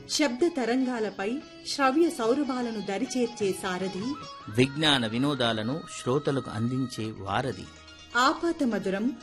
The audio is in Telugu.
శబ్ద తరంగాలపై శ్రవ్య సౌరభాలను దరిచేర్చే సారథి, విజ్ఞాన వినోదాలను శ్రోతలకు అందించే వారధి. ఆపాత మధురం